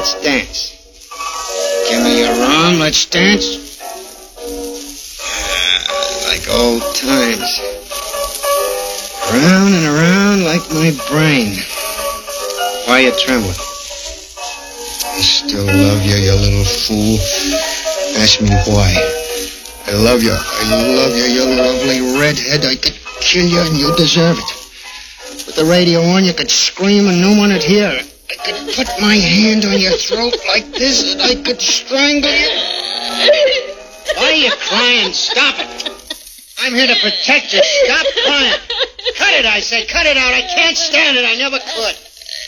let's dance. Give me your arm, let's dance. Like old times. Round and around like my brain. Why are you trembling? I still love you, you little fool. Ask me why. I love you, you lovely redhead. I could kill you and you deserve it. With the radio on, you could scream and no one would hear. I could put my hand on your throat like this and I could strangle you. Why are you crying? Stop it. I'm here to protect you. Stop crying. Cut it, I say. Cut it out. I can't stand it. I never could.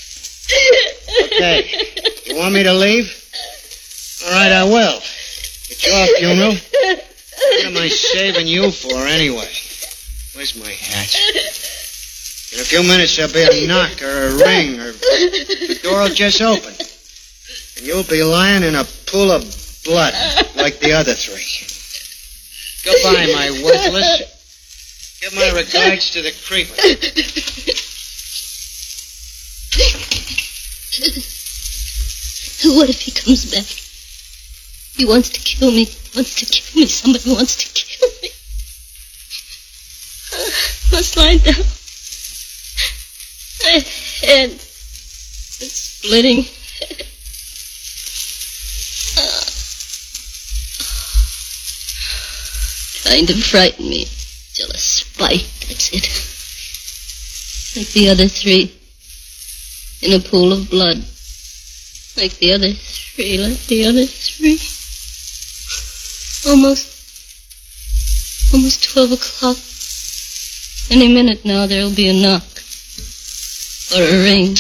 Okay. You want me to leave? All right, I will. It's your funeral. What am I saving you for anyway? Where's my hat? In a few minutes there'll be a knock or a ring or the door will just open. And you'll be lying in a pool of blood like the other three. Goodbye, my worthless. Give my regards to the creeper. What if he comes back? He wants to kill me. Somebody wants to kill me. Must lie down. My head is splitting. Trying to frighten me. Jealous spite, that's it. Like the other three. In a pool of blood. Like the other three. Almost 12 o'clock. Any minute now there'll be a knock. Or a ring.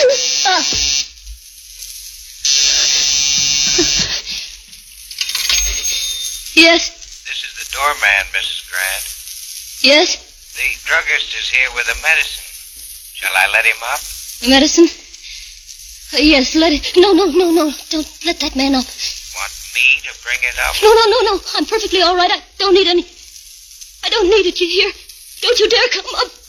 Yes? This is the doorman, Mrs. Grant. Yes? The druggist is here with the medicine. Shall I let him up? The medicine? Yes, let it... No. Don't let that man up. Want me to bring it up? No. I'm perfectly all right. I don't need it, you hear? Don't you dare come up.